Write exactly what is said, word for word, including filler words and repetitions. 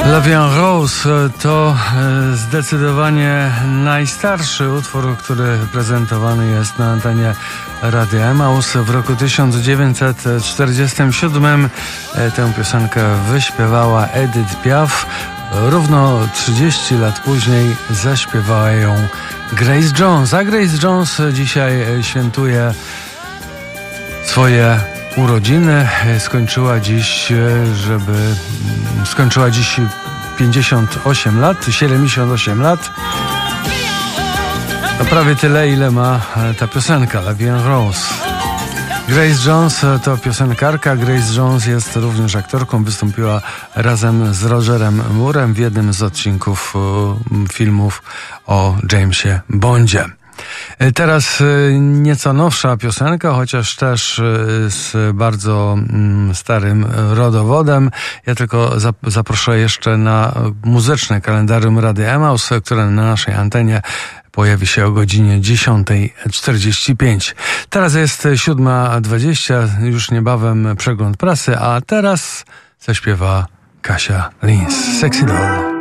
La Vie en Rose to zdecydowanie najstarszy utwór, który prezentowany jest na antenie Radia Emaus. W roku tysiąc dziewięćset czterdziestym siódmym tę piosenkę wyśpiewała Edith Piaf. Równo trzydzieści lat później zaśpiewała ją Grace Jones. A Grace Jones dzisiaj świętuje swoje urodziny. Skończyła dziś, żeby skończyła dziś pięćdziesiąt osiem lat, siedemdziesiąt osiem lat. No prawie tyle, ile ma ta piosenka La Vie en Rose. Grace Jones to piosenkarka. Grace Jones jest również aktorką. Wystąpiła razem z Rogerem Moorem w jednym z odcinków filmów o Jamesie Bondzie. Teraz nieco nowsza piosenka, chociaż też z bardzo starym rodowodem. Ja tylko zaproszę jeszcze na muzyczne kalendarium Radia Emaus, które na naszej antenie pojawi się o godzinie dziesiąta czterdzieści pięć. Teraz jest siódma dwadzieścia, już niebawem przegląd prasy, a teraz zaśpiewa Kasia Lins. Sexy Doll.